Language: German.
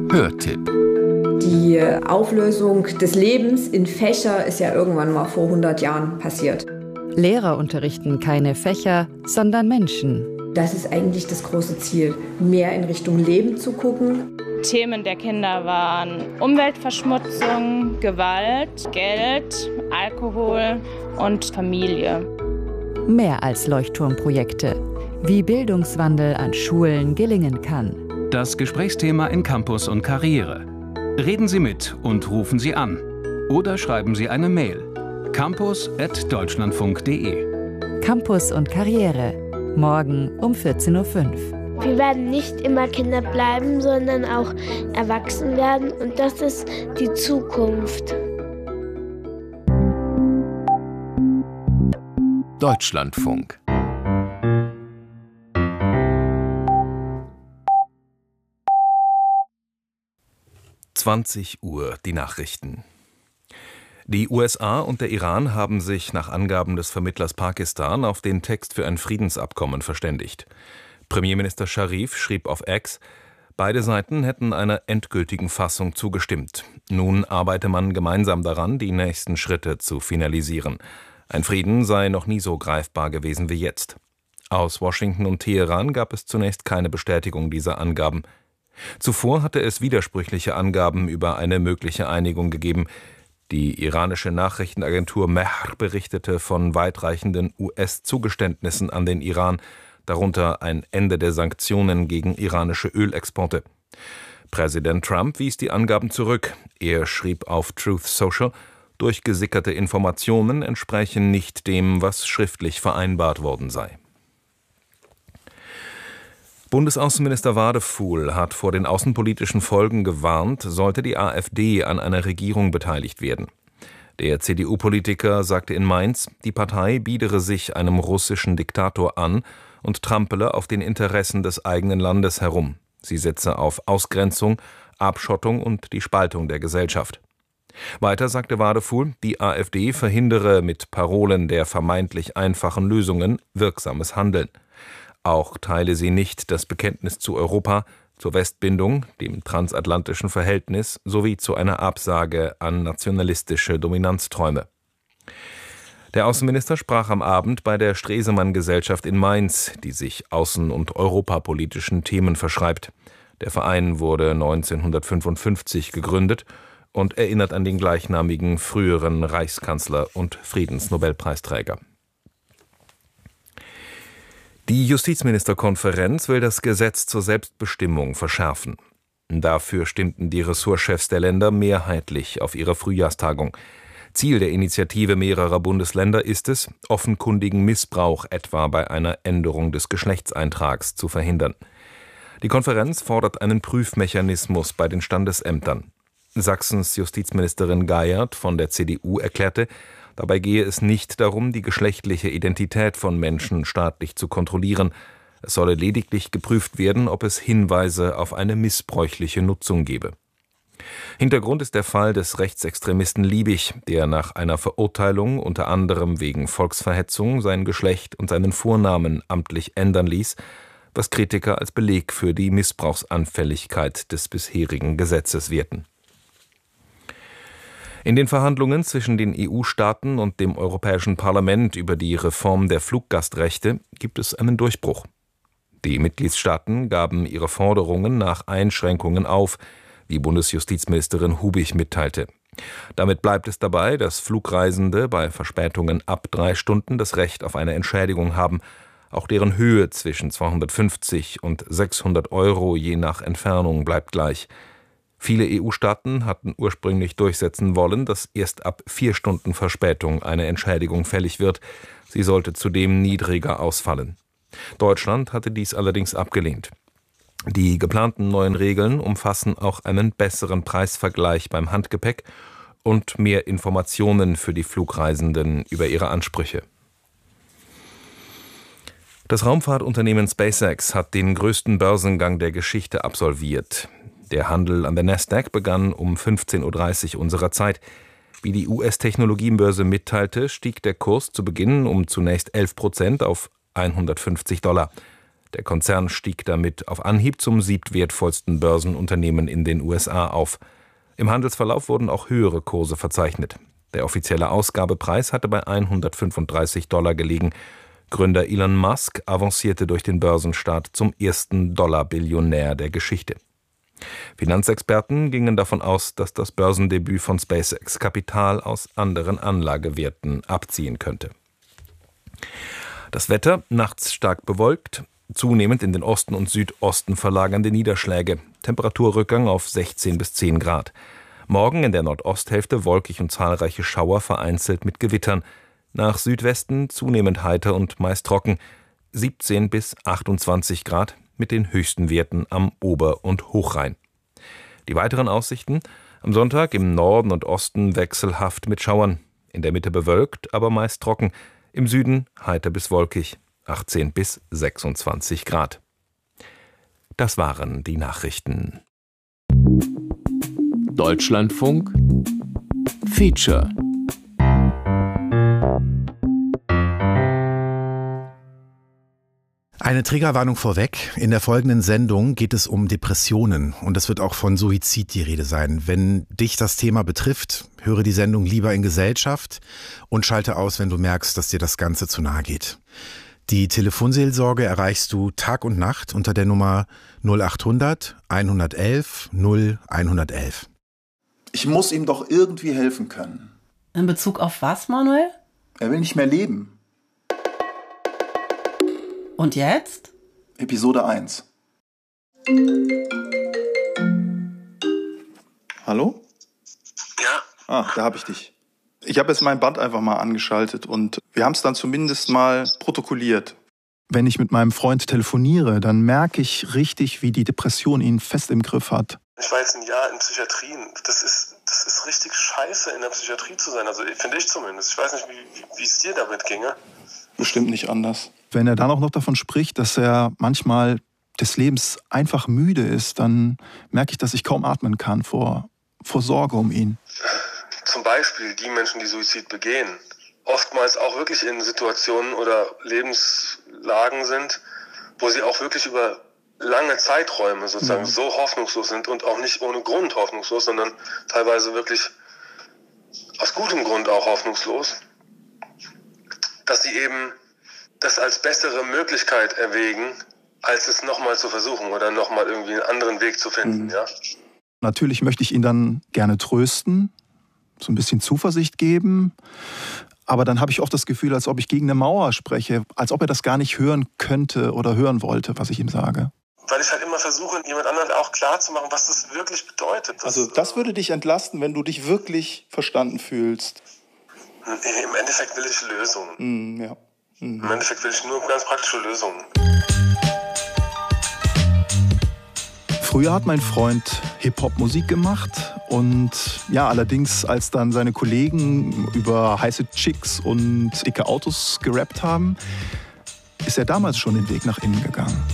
Hörtipp. Die Auflösung des Lebens in Fächer ist ja irgendwann mal vor 100 Jahren passiert. Lehrer unterrichten keine Fächer, sondern Menschen. Das ist eigentlich das große Ziel, mehr in Richtung Leben zu gucken. Themen der Kinder waren Umweltverschmutzung, Gewalt, Geld, Alkohol und Familie. Mehr als Leuchtturmprojekte. Wie Bildungswandel an Schulen gelingen kann. Das Gesprächsthema in Campus und Karriere. Reden Sie mit und rufen Sie an. Oder schreiben Sie eine Mail. campus@deutschlandfunk.de. Campus und Karriere. Morgen um 14:05 Uhr. Wir werden nicht immer Kinder bleiben, sondern auch erwachsen werden. Und das ist die Zukunft. Deutschlandfunk. Uhr, die Nachrichten. Die USA und der Iran haben sich nach Angaben des Vermittlers Pakistan auf den Text für ein Friedensabkommen verständigt. Premierminister Scharif schrieb auf X, beide Seiten hätten einer endgültigen Fassung zugestimmt. Nun arbeite man gemeinsam daran, die nächsten Schritte zu finalisieren. Ein Frieden sei noch nie so greifbar gewesen wie jetzt. Aus Washington und Teheran gab es zunächst keine Bestätigung dieser Angaben. Zuvor hatte es widersprüchliche Angaben über eine mögliche Einigung gegeben. Die iranische Nachrichtenagentur Mehr berichtete von weitreichenden US-Zugeständnissen an den Iran, darunter ein Ende der Sanktionen gegen iranische Ölexporte. Präsident Trump wies die Angaben zurück. Er schrieb auf Truth Social, durchgesickerte Informationen entsprechen nicht dem, was schriftlich vereinbart worden sei. Bundesaußenminister Wadefuhl hat vor den außenpolitischen Folgen gewarnt, sollte die AfD an einer Regierung beteiligt werden. Der CDU-Politiker sagte in Mainz, die Partei biedere sich einem russischen Diktator an und trampele auf den Interessen des eigenen Landes herum. Sie setze auf Ausgrenzung, Abschottung und die Spaltung der Gesellschaft. Weiter sagte Wadefuhl, die AfD verhindere mit Parolen der vermeintlich einfachen Lösungen wirksames Handeln. Auch teile sie nicht das Bekenntnis zu Europa, zur Westbindung, dem transatlantischen Verhältnis sowie zu einer Absage an nationalistische Dominanzträume. Der Außenminister sprach am Abend bei der Stresemann-Gesellschaft in Mainz, die sich außen- und europapolitischen Themen verschreibt. Der Verein wurde 1955 gegründet und erinnert an den gleichnamigen früheren Reichskanzler und Friedensnobelpreisträger. Die Justizministerkonferenz will das Gesetz zur Selbstbestimmung verschärfen. Dafür stimmten die Ressortchefs der Länder mehrheitlich auf ihrer Frühjahrstagung. Ziel der Initiative mehrerer Bundesländer ist es, offenkundigen Missbrauch etwa bei einer Änderung des Geschlechtseintrags zu verhindern. Die Konferenz fordert einen Prüfmechanismus bei den Standesämtern. Sachsens Justizministerin Geiert von der CDU erklärte, dabei gehe es nicht darum, die geschlechtliche Identität von Menschen staatlich zu kontrollieren. Es solle lediglich geprüft werden, ob es Hinweise auf eine missbräuchliche Nutzung gebe. Hintergrund ist der Fall des Rechtsextremisten Liebig, der nach einer Verurteilung unter anderem wegen Volksverhetzung sein Geschlecht und seinen Vornamen amtlich ändern ließ, was Kritiker als Beleg für die Missbrauchsanfälligkeit des bisherigen Gesetzes werten. In den Verhandlungen zwischen den EU-Staaten und dem Europäischen Parlament über die Reform der Fluggastrechte gibt es einen Durchbruch. Die Mitgliedstaaten gaben ihre Forderungen nach Einschränkungen auf, wie Bundesjustizministerin Hubig mitteilte. Damit bleibt es dabei, dass Flugreisende bei Verspätungen ab 3 Stunden das Recht auf eine Entschädigung haben. Auch deren Höhe zwischen 250 und 600 Euro je nach Entfernung bleibt gleich. Viele EU-Staaten hatten ursprünglich durchsetzen wollen, dass erst ab 4 Stunden Verspätung eine Entschädigung fällig wird. Sie sollte zudem niedriger ausfallen. Deutschland hatte dies allerdings abgelehnt. Die geplanten neuen Regeln umfassen auch einen besseren Preisvergleich beim Handgepäck und mehr Informationen für die Flugreisenden über ihre Ansprüche. Das Raumfahrtunternehmen SpaceX hat den größten Börsengang der Geschichte absolviert. Der Handel an der Nasdaq begann um 15:30 Uhr unserer Zeit. Wie die US-Technologiebörse mitteilte, stieg der Kurs zu Beginn um zunächst 11% auf $150. Der Konzern stieg damit auf Anhieb zum siebtwertvollsten Börsenunternehmen in den USA auf. Im Handelsverlauf wurden auch höhere Kurse verzeichnet. Der offizielle Ausgabepreis hatte bei $135 gelegen. Gründer Elon Musk avancierte durch den Börsenstart zum ersten Dollar-Billionär der Geschichte. Finanzexperten gingen davon aus, dass das Börsendebüt von SpaceX Kapital aus anderen Anlagewerten abziehen könnte. Das Wetter: nachts stark bewölkt, zunehmend in den Osten und Südosten verlagernde Niederschläge, Temperaturrückgang auf 16 bis 10 Grad. Morgen in der Nordosthälfte wolkig und zahlreiche Schauer, vereinzelt mit Gewittern. Nach Südwesten zunehmend heiter und meist trocken, 17 bis 28 Grad mit den höchsten Werten am Ober- und Hochrhein. Die weiteren Aussichten: am Sonntag im Norden und Osten wechselhaft mit Schauern, in der Mitte bewölkt, aber meist trocken, im Süden heiter bis wolkig, 18 bis 26 Grad. Das waren die Nachrichten. Deutschlandfunk Feature. Eine Triggerwarnung vorweg. In der folgenden Sendung geht es um Depressionen und es wird auch von Suizid die Rede sein. Wenn dich das Thema betrifft, höre die Sendung lieber in Gesellschaft und schalte aus, wenn du merkst, dass dir das Ganze zu nahe geht. Die Telefonseelsorge erreichst du Tag und Nacht unter der Nummer 0800 111 0111. Ich muss ihm doch irgendwie helfen können. In Bezug auf was, Manuel? Er will nicht mehr leben. Und jetzt? Episode 1. Hallo? Ja. Ah, da habe ich dich. Ich habe jetzt mein Band einfach mal angeschaltet und wir haben es dann zumindest mal protokolliert. Wenn ich mit meinem Freund telefoniere, dann merke ich richtig, wie die Depression ihn fest im Griff hat. Ich war jetzt ein Jahr in Psychiatrie. Das ist richtig scheiße, in der Psychiatrie zu sein. Also finde ich zumindest. Ich weiß nicht, wie es dir damit ginge. Bestimmt nicht anders. Wenn er dann auch noch davon spricht, dass er manchmal des Lebens einfach müde ist, dann merke ich, dass ich kaum atmen kann vor Sorge um ihn. Zum Beispiel die Menschen, die Suizid begehen, oftmals auch wirklich in Situationen oder Lebenslagen sind, wo sie auch wirklich über lange Zeiträume sozusagen so hoffnungslos sind und auch nicht ohne Grund hoffnungslos, sondern teilweise wirklich aus gutem Grund auch hoffnungslos, dass sie eben das als bessere Möglichkeit erwägen, als es nochmal zu versuchen oder nochmal irgendwie einen anderen Weg zu finden. Ja? Natürlich möchte ich ihn dann gerne trösten, so ein bisschen Zuversicht geben, aber dann habe ich oft das Gefühl, als ob ich gegen eine Mauer spreche, als ob er das gar nicht hören könnte oder hören wollte, was ich ihm sage. Weil ich halt immer versuche, jemand anderen auch klarzumachen, was das wirklich bedeutet. Also das würde dich entlasten, wenn du dich wirklich verstanden fühlst. Im Endeffekt will ich Lösungen. Ja. Im Endeffekt will ich nur ganz praktische Lösungen. Früher hat mein Freund Hip-Hop-Musik gemacht und ja, allerdings als dann seine Kollegen über heiße Chicks und dicke Autos gerappt haben, ist er damals schon den Weg nach innen gegangen.